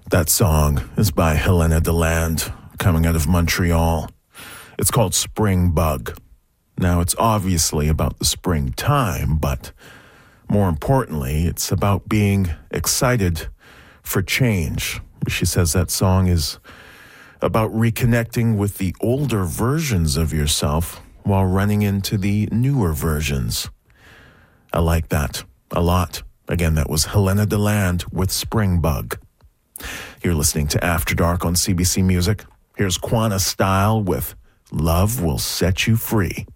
That song is by Helena Deland, coming out of Montreal. It's called Spring Bug. Now, it's obviously about the springtime, but more importantly, it's about being excited for change. She says that song is about reconnecting with the older versions of yourself while running into the newer versions. I like that a lot. Again, that was Helena Deland with Spring Bug. You're listening to After Dark on CBC Music. Here's Quana Style with Love Will Set You Free.